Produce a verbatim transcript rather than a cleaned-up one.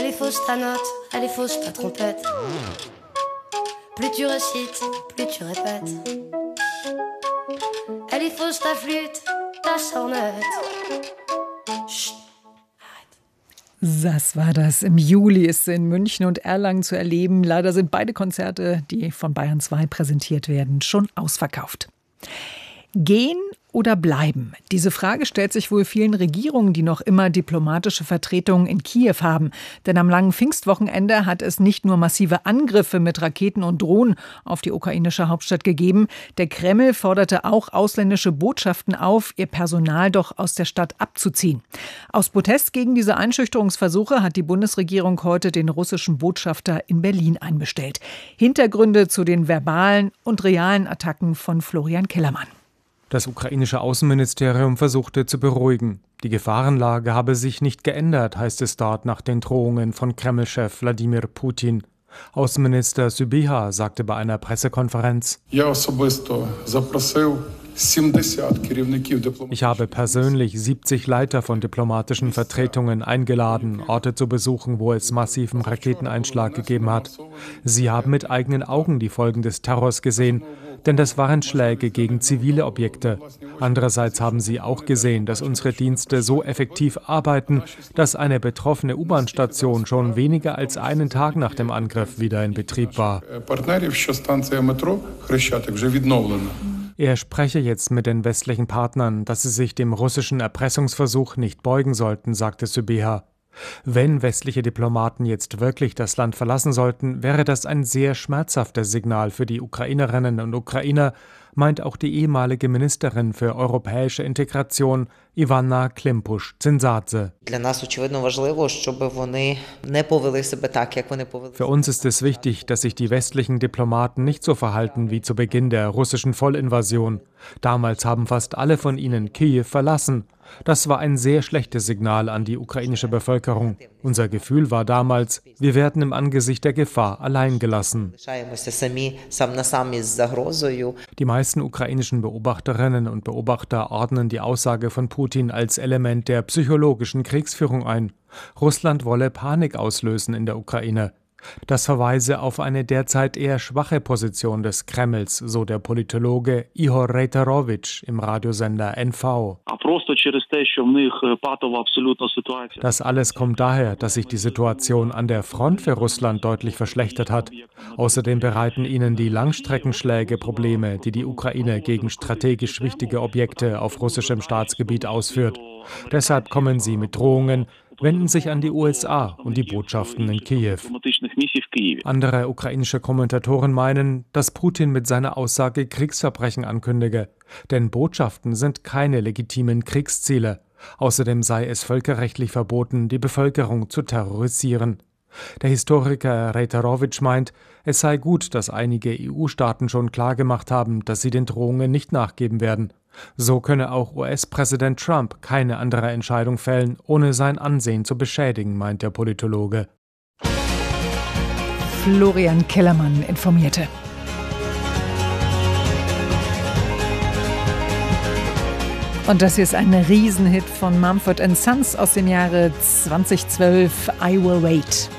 Elle est fausse ta note, elle est fausse ta trompette. Plus tu récites, plus tu répètes. Elle est fausse ta flûte, ta sornette. Chut. Das war das. Im Juli ist sie in München und Erlangen zu erleben. Leider sind beide Konzerte, die von Bayern zwei präsentiert werden, schon ausverkauft. Gehen oder bleiben? Diese Frage stellt sich wohl vielen Regierungen, die noch immer diplomatische Vertretungen in Kiew haben. Denn am langen Pfingstwochenende hat es nicht nur massive Angriffe mit Raketen und Drohnen auf die ukrainische Hauptstadt gegeben. Der Kreml forderte auch ausländische Botschaften auf, ihr Personal doch aus der Stadt abzuziehen. Aus Protest gegen diese Einschüchterungsversuche hat die Bundesregierung heute den russischen Botschafter in Berlin einbestellt. Hintergründe zu den verbalen und realen Attacken von Florian Kellermann. Das ukrainische Außenministerium versuchte zu beruhigen. Die Gefahrenlage habe sich nicht geändert, heißt es dort nach den Drohungen von Kreml-Chef Wladimir Putin. Außenminister Sybiha sagte bei einer Pressekonferenz: Ich habe persönlich siebzig Leiter von diplomatischen Vertretungen eingeladen, Orte zu besuchen, wo es massiven Raketeneinschlag gegeben hat. Sie haben mit eigenen Augen die Folgen des Terrors gesehen, denn das waren Schläge gegen zivile Objekte. Andererseits haben sie auch gesehen, dass unsere Dienste so effektiv arbeiten, dass eine betroffene U-Bahn-Station schon weniger als einen Tag nach dem Angriff wieder in Betrieb war. Er spreche jetzt mit den westlichen Partnern, dass sie sich dem russischen Erpressungsversuch nicht beugen sollten, sagte Sybiha. Wenn westliche Diplomaten jetzt wirklich das Land verlassen sollten, wäre das ein sehr schmerzhaftes Signal für die Ukrainerinnen und Ukrainer, meint auch die ehemalige Ministerin für europäische Integration Ivanna Klimpusch-Zynsadze. Für uns ist es wichtig, dass sich die westlichen Diplomaten nicht so verhalten wie zu Beginn der russischen Vollinvasion. Damals haben fast alle von ihnen Kiew verlassen. Das war ein sehr schlechtes Signal an die ukrainische Bevölkerung. Unser Gefühl war damals, wir werden im Angesicht der Gefahr allein gelassen. Die meisten ukrainischen Beobachterinnen und Beobachter ordnen die Aussage von Putin als Element der psychologischen Kriegsführung ein. Russland wolle Panik auslösen in der Ukraine. Das verweise auf eine derzeit eher schwache Position des Kremls, so der Politologe Ihor Reiterowitsch im Radiosender N V. Das alles kommt daher, dass sich die Situation an der Front für Russland deutlich verschlechtert hat. Außerdem bereiten ihnen die Langstreckenschläge Probleme, die die Ukraine gegen strategisch wichtige Objekte auf russischem Staatsgebiet ausführt. Deshalb kommen sie mit Drohungen, wenden sich an die U S A und die Botschaften in Kiew. Andere ukrainische Kommentatoren meinen, dass Putin mit seiner Aussage Kriegsverbrechen ankündige. Denn Botschaften sind keine legitimen Kriegsziele. Außerdem sei es völkerrechtlich verboten, die Bevölkerung zu terrorisieren. Der Historiker Reiterowitsch meint, es sei gut, dass einige E U-Staaten schon klargemacht haben, dass sie den Drohungen nicht nachgeben werden. So könne auch U S-Präsident Trump keine andere Entscheidung fällen, ohne sein Ansehen zu beschädigen, meint der Politologe. Florian Kellermann informierte. Und das hier ist ein Riesenhit von Mumford and Sons aus dem Jahre zweitausendzwölf, I Will Wait.